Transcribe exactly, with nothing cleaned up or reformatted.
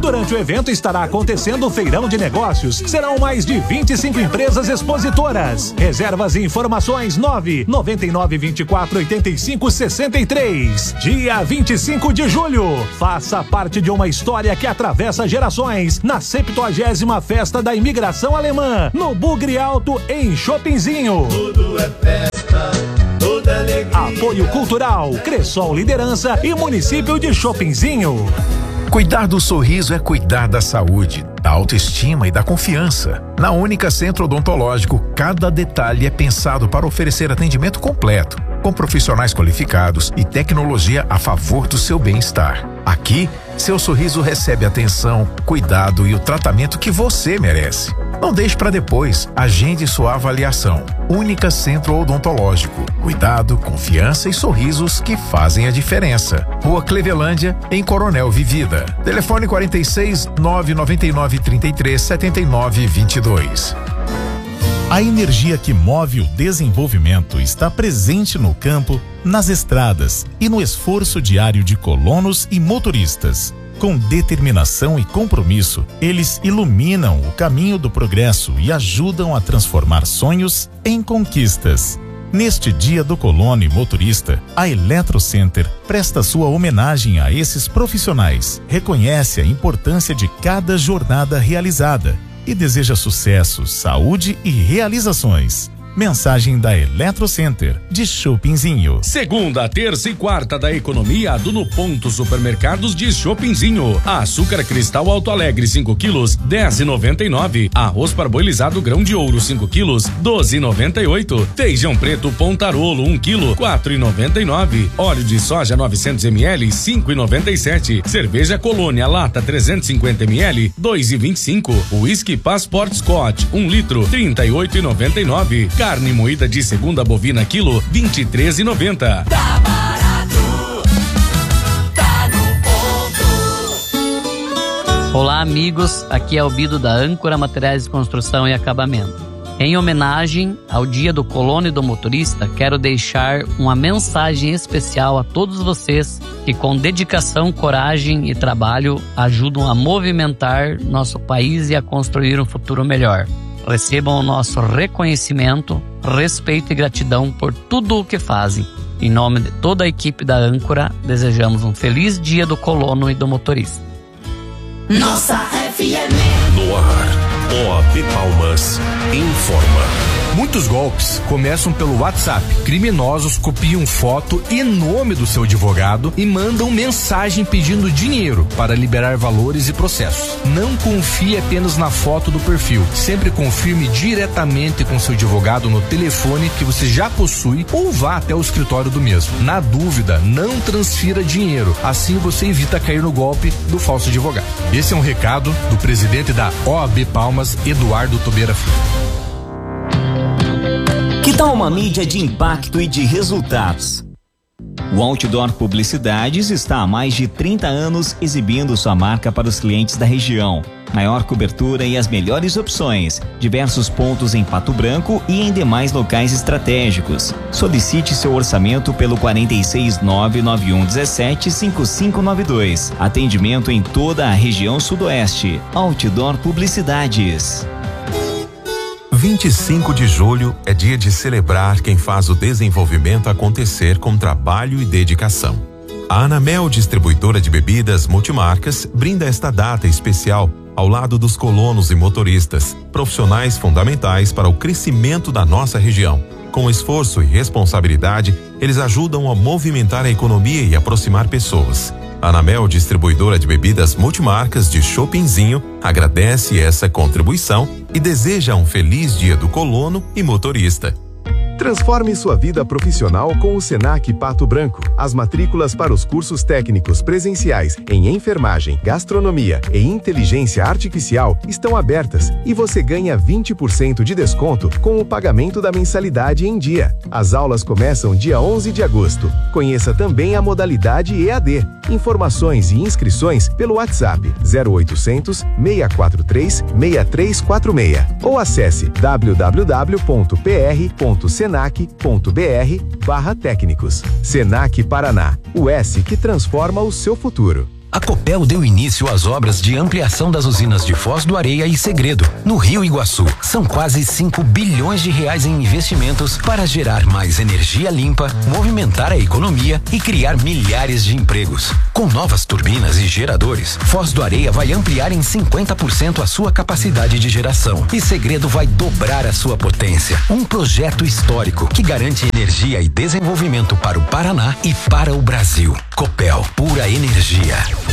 Durante o evento estará acontecendo o feirão de negócios. Serão mais de vinte e cinco empresas expositoras. Reservas e informações nove nove nove, vinte e quatro, oitenta e cinco, sessenta e três. Dia vinte e cinco de julho. Faça parte de uma história que atravessa gerações na septuagésima Festa da Imigração Alemã, no Bugre Alto, em Chopinzinho. Tudo é festa, toda alegria. Apoio Cultural, Cressol Liderança e Município de Chopinzinho. Cuidar do sorriso é cuidar da saúde, da autoestima e da confiança. Na Única Centro Odontológico, cada detalhe é pensado para oferecer atendimento completo, com profissionais qualificados e tecnologia a favor do seu bem-estar. Aqui, seu sorriso recebe atenção, cuidado e o tratamento que você merece. Não deixe para depois, agende sua avaliação. Única Centro Odontológico. Cuidado, confiança e sorrisos que fazem a diferença. Rua Clevelândia, em Coronel Vivida. Telefone quarenta e seis, nove nove nove, trinta e três, setenta e nove, vinte e dois. A energia que move o desenvolvimento está presente no campo, nas estradas e no esforço diário de colonos e motoristas. Com determinação e compromisso, eles iluminam o caminho do progresso e ajudam a transformar sonhos em conquistas. Neste Dia do Colono e Motorista, a Eletrocenter presta sua homenagem a esses profissionais, reconhece a importância de cada jornada realizada e deseja sucesso, saúde e realizações. Mensagem da Eletrocenter, de Chopinzinho. Segunda, terça e quarta da economia do No Ponto Supermercados de Chopinzinho. Açúcar cristal Alto Alegre cinco quilos, dez e noventa e nove. Arroz parboilizado grão de ouro cinco quilos, doze e noventa e oito. Feijão preto Pontarolo um quilo, quatro e noventa e nove. Óleo de soja novecentos mililitros, cinco e noventa e sete. Cerveja Colônia lata trezentos e cinquenta mililitros, dois e vinte e cinco. Whisky Passport Scott um litro, trinta e oito e noventa e nove. Carne moída de segunda bovina quilo, vinte e três e noventa. Tá barato, tá no ponto. Olá amigos, aqui é o Bido da Âncora Materiais de Construção e Acabamento. Em homenagem ao Dia do Colono e do Motorista, quero deixar uma mensagem especial a todos vocês que com dedicação, coragem e trabalho ajudam a movimentar nosso país e a construir um futuro melhor. Recebam o nosso reconhecimento, respeito e gratidão por tudo o que fazem. Em nome de toda a equipe da Âncora, desejamos um feliz Dia do Colono e do Motorista. Nossa F M. No ar, O A B Palmas informa. Muitos golpes começam pelo WhatsApp. Criminosos copiam foto e nome do seu advogado e mandam mensagem pedindo dinheiro para liberar valores e processos. Não confie apenas na foto do perfil. Sempre confirme diretamente com seu advogado no telefone que você já possui ou vá até o escritório do mesmo. Na dúvida, não transfira dinheiro. Assim você evita cair no golpe do falso advogado. Esse é um recado do presidente da O A B Palmas, Eduardo Tobeira Filho. Que tal uma mídia de impacto e de resultados? O Outdoor Publicidades está há mais de trinta anos exibindo sua marca para os clientes da região. Maior cobertura e as melhores opções. Diversos pontos em Pato Branco e em demais locais estratégicos. Solicite seu orçamento pelo quarenta e seis, nove nove um, dezessete, cinquenta e cinco noventa e dois. Atendimento em toda a região sudoeste. Outdoor Publicidades. vinte e cinco de julho é dia de celebrar quem faz o desenvolvimento acontecer com trabalho e dedicação. A Anamel, distribuidora de bebidas multimarcas, brinda esta data especial ao lado dos colonos e motoristas, profissionais fundamentais para o crescimento da nossa região. Com esforço e responsabilidade, eles ajudam a movimentar a economia e aproximar pessoas. A Anamel, distribuidora de bebidas multimarcas de Chopinzinho, agradece essa contribuição e deseja um feliz Dia do Colono e Motorista. Transforme sua vida profissional com o Senac Pato Branco. As matrículas para os cursos técnicos presenciais em enfermagem, gastronomia e inteligência artificial estão abertas e você ganha vinte por cento de desconto com o pagamento da mensalidade em dia. As aulas começam dia onze de agosto. Conheça também a modalidade E A D. Informações e inscrições pelo WhatsApp zero oitocentos, seis quatro três, seis três quatro seis ou acesse w w w ponto p r ponto senac ponto b r barra técnicos. Senac Paraná, o S que transforma o seu futuro. a Copel deu início às obras de ampliação das usinas de Foz do Areia e Segredo, no Rio Iguaçu. São quase cinco bilhões de reais em investimentos para gerar mais energia limpa, movimentar a economia e criar milhares de empregos. Com novas turbinas e geradores, Foz do Areia vai ampliar em cinquenta por cento a sua capacidade de geração e Segredo vai dobrar a sua potência. Um projeto histórico que garante energia e desenvolvimento para o Paraná e para o Brasil. Copel, pura energia.